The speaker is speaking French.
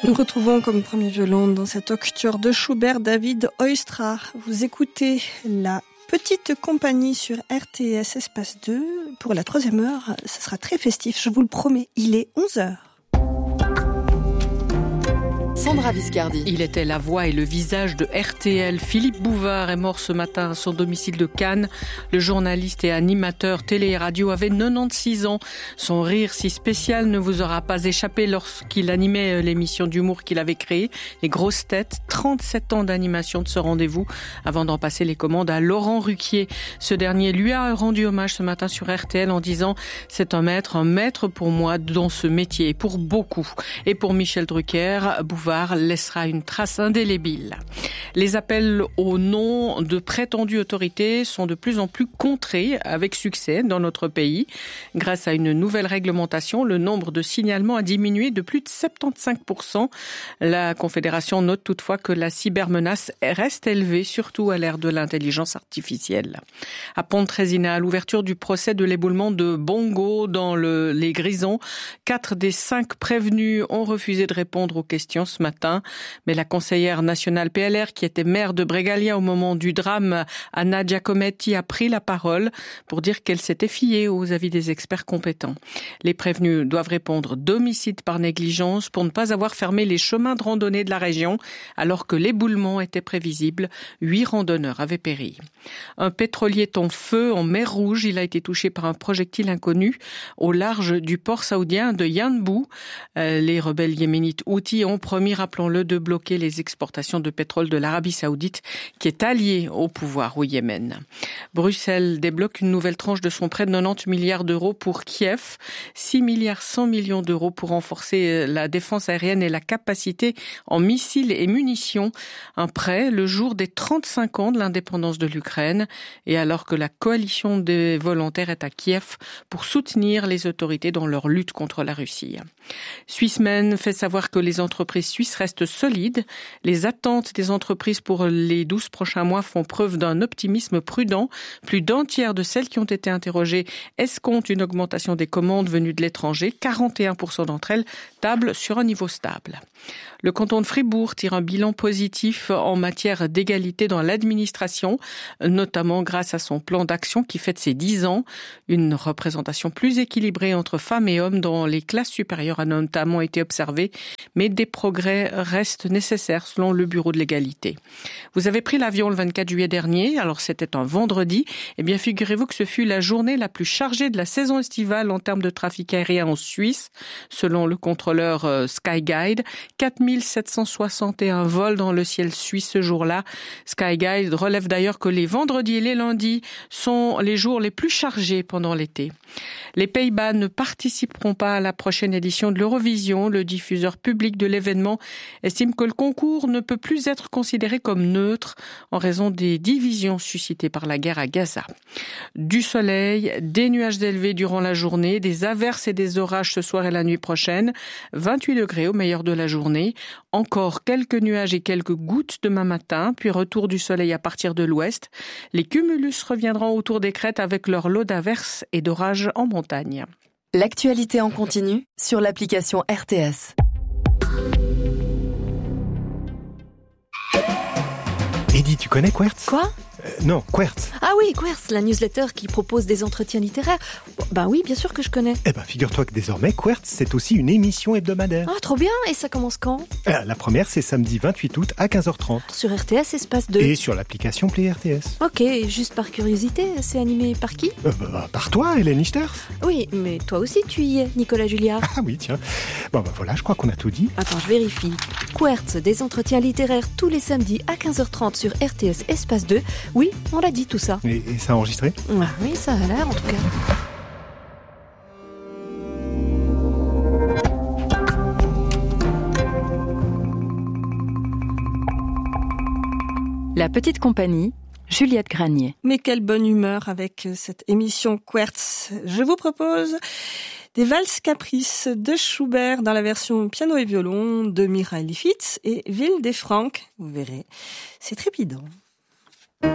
Nous retrouvons comme premier violon dans cette octubre de Schubert David Oistrakh. Vous écoutez la Petite Compagnie sur RTS Espace 2. Pour la 3e heure, ce sera très festif, je vous le promets. Il est 11h. Sandra Viscardi. Il était la voix et le visage de RTL. Philippe Bouvard est mort ce matin à son domicile de Cannes. Le journaliste et animateur télé et radio avait 96 ans. Son rire si spécial ne vous aura pas échappé lorsqu'il animait l'émission d'humour qu'il avait créée, Les Grosses Têtes. 37 ans d'animation de ce rendez-vous avant d'en passer les commandes à Laurent Ruquier. Ce dernier lui a rendu hommage ce matin sur RTL en disant « C'est un maître pour moi dans ce métier et pour beaucoup ». Et pour Michel Drucker, Bouvard laissera une trace indélébile. Les appels au nom de prétendues autorités sont de plus en plus contrés avec succès dans notre pays. Grâce à une nouvelle réglementation, le nombre de signalements a diminué de plus de 75%. La Confédération note toutefois que la cybermenace reste élevée, surtout à l'ère de l'intelligence artificielle. À Pontrezina, à l'ouverture du procès de l'éboulement de Bongo dans les Grisons, 4 des 5 prévenus ont refusé de répondre aux questions ce matin, mais la conseillère nationale PLR qui était maire de Brégalia au moment du drame, Anna Giacometti, a pris la parole pour dire qu'elle s'était fiée aux avis des experts compétents. Les prévenus doivent répondre d'homicide par négligence pour ne pas avoir fermé les chemins de randonnée de la région alors que l'éboulement était prévisible. 8 randonneurs avaient péri. Un pétrolier est en feu en mer Rouge. Il a été touché par un projectile inconnu au large du port saoudien de Yanbu. Les rebelles yéménites Houthis ont promis, rappelons-le, de bloquer les exportations de pétrole de l'Arabie saoudite qui est alliée au pouvoir au Yémen. Bruxelles débloque une nouvelle tranche de son prêt de 90 milliards d'euros pour Kiev, 6 milliards 100 millions d'euros pour renforcer la défense aérienne et la capacité en missiles et munitions. Un prêt le jour des 35 ans de l'indépendance de l'Ukraine et alors que la coalition des volontaires est à Kiev pour soutenir les autorités dans leur lutte contre la Russie. Swissmen fait savoir que les entreprises suisses restent solides. Les attentes des entreprises pour les 12 prochains mois font preuve d'un optimisme prudent. Plus d'un tiers de celles qui ont été interrogées escomptent une augmentation des commandes venues de l'étranger. 41% d'entre elles tablent sur un niveau stable. Le canton de Fribourg tire un bilan positif en matière d'égalité dans l'administration, notamment grâce à son plan d'action qui fête ses 10 ans. Une représentation plus équilibrée entre femmes et hommes dans les classes supérieures a notamment été observée, mais des progrès restent nécessaires selon le Bureau de l'égalité. Vous avez pris l'avion le 24 juillet dernier, alors c'était un vendredi. Eh bien, figurez-vous que ce fut la journée la plus chargée de la saison estivale en termes de trafic aérien en Suisse. Selon le contrôleur Skyguide, 4761 vols dans le ciel suisse ce jour-là. Skyguide relève d'ailleurs que les vendredis et les lundis sont les jours les plus chargés pendant l'été. Les Pays-Bas ne participeront pas à la prochaine édition de l'Eurovision. Le diffuseur public de l'événement estime que le concours ne peut plus être considéré comme neutre en raison des divisions suscitées par la guerre à Gaza. Du soleil, des nuages élevés durant la journée, des averses et des orages ce soir et la nuit prochaine, 28 degrés au meilleur de la journée, encore quelques nuages et quelques gouttes demain matin, puis retour du soleil à partir de l'ouest. Les cumulus reviendront autour des crêtes avec leur lot d'averses et d'orages en montagne. L'actualité en continu sur l'application RTS. Eddy, tu connais Quertz ? Quoi ? Non, Quertz. Ah oui, Quertz, la newsletter qui propose des entretiens littéraires. Ben oui, bien sûr que je connais. Eh ben, figure-toi que désormais, Quertz, c'est aussi une émission hebdomadaire. Ah, trop bien. Et ça commence quand ? La première, c'est samedi 28 août à 15h30. Sur RTS Espace 2. Et sur l'application Play RTS. Ok, juste par curiosité, c'est animé par qui ? Par toi, Hélène Lichters. Oui, mais toi aussi tu y es, Nicolas Julliard. Ah oui, tiens. Bon, voilà, je crois qu'on a tout dit. Attends, je vérifie. Quertz, des entretiens littéraires tous les samedis à 15h30 sur RTS Espace 2. Oui, on l'a dit tout ça. Et ça a enregistré ? Ah, oui, ça a l'air en tout cas. La Petite Compagnie, Juliette Granier. Mais quelle bonne humeur avec cette émission Quertz. Je vous propose des valses caprices de Schubert dans la version piano et violon de Mireille Lifitz et Ville des Franques. Vous verrez, c'est trépidant.